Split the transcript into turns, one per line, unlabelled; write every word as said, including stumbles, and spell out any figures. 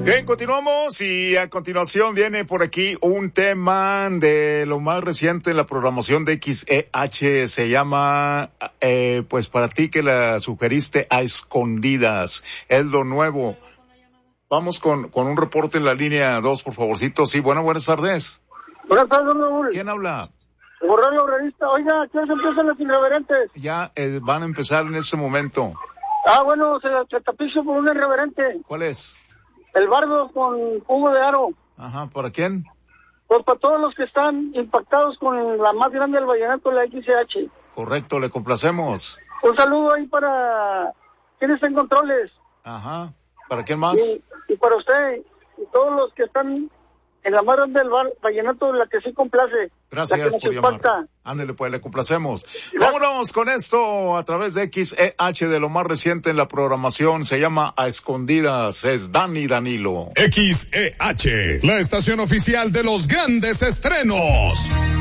Bien, continuamos y a continuación viene por aquí un tema de lo más reciente en la programación de X E H. Se llama, eh, pues para ti que la sugeriste, A Escondidas. Es lo nuevo. Vamos con, con un reporte en la línea dos, por favorcito. Sí, bueno, buenas tardes.
Buenas tardes, don Raúl.
¿Quién habla?
Borrego Revista. Oiga, ¿qué se empiezan los irreverentes?
Ya eh, van a empezar en este momento.
Ah, bueno, se, se tapizo por un irreverente.
¿Cuál es?
El bardo con jugo de aro.
Ajá, ¿para quién?
Pues para todos los que están impactados con la más grande del vallenato, la X E H.
Correcto, le complacemos.
Un saludo ahí para quienes están en controles.
Ajá, ¿para quién más?
Y, y para usted, y todos los que están en la más grande del vallenato, la que sí complace.
Gracias
la que nos
por
impacta.
llamar. Ándele, pues, le complacemos. Vámonos con esto a través de X E H de lo más reciente en la programación. Se llama A Escondidas. Es Dani Danilo.
X E H, la estación oficial de los grandes estrenos.